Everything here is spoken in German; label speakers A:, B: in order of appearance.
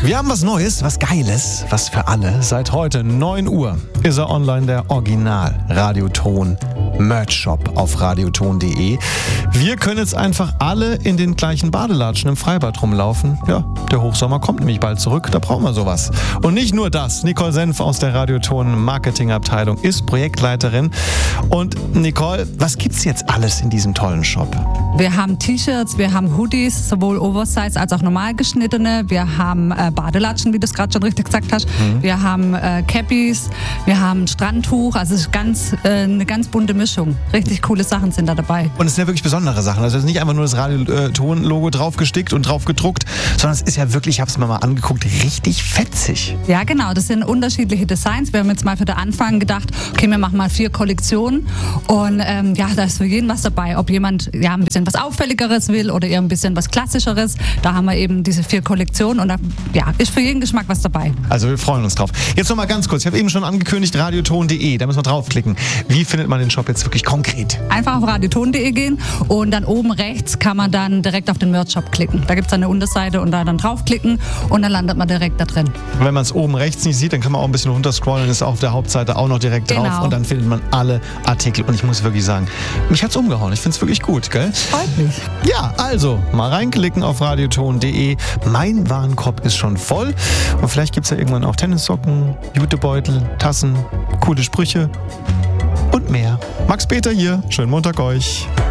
A: Wir haben was Neues, was Geiles, was für alle. Seit heute 9 Uhr ist er online, der Original Radioton Merch-Shop auf radioton.de. Wir können jetzt einfach alle in den gleichen Badelatschen im Freibad rumlaufen. Ja, der Hochsommer kommt nämlich bald zurück, da brauchen wir sowas. Und nicht nur das, Nicole Senf aus der Radioton Marketingabteilung ist Projektleiterin. Und Nicole, was gibt's jetzt alles in diesem tollen Shop?
B: Wir haben T-Shirts, wir haben Hoodies, sowohl Oversize als auch normal geschnittene. Wir haben Badelatschen, wie du es gerade schon richtig gesagt hast. Wir haben Cappies, wir haben ein Strandtuch. Also es ist eine ganz bunte Mischung. Richtig coole Sachen sind da dabei.
A: Und es sind ja wirklich besondere Sachen. Also es ist nicht einfach nur das Radioton-Logo draufgestickt und drauf gedruckt, sondern es ist ja wirklich, ich habe es mir mal angeguckt, richtig fetzig.
B: Ja, genau. Das sind unterschiedliche Designs. Wir haben jetzt mal für den Anfang gedacht, okay, wir machen mal 4 Kollektionen. Und da ist für jeden was dabei. Ob jemand ein bisschen was Auffälligeres will oder eher ein bisschen was Klassischeres. Da haben wir eben diese 4 Kollektionen und da ist für jeden Geschmack was dabei.
A: Also wir freuen uns drauf. Jetzt noch mal ganz kurz, ich habe eben schon angekündigt, radioton.de, da müssen wir draufklicken. Wie findet man den Shop jetzt wirklich konkret?
B: Einfach auf radioton.de gehen und dann oben rechts kann man dann direkt auf den Merch-Shop klicken. Da gibt es eine Unterseite und da dann draufklicken und dann landet man direkt da drin.
A: Und wenn man es oben rechts nicht sieht, dann kann man auch ein bisschen runterscrollen, ist auf der Hauptseite auch noch direkt drauf und dann findet man alle Artikel. Und ich muss wirklich sagen, mich hat's umgehauen. Ich finde es wirklich gut, gell?
B: Freut mich.
A: Ja, also mal reinklicken auf radioton.de. Mein Warenkorb ist schon voll. Und vielleicht gibt es ja irgendwann auch Tennissocken, Jutebeutel, Tassen, coole Sprüche und mehr. Max Peter hier. Schönen Montag euch.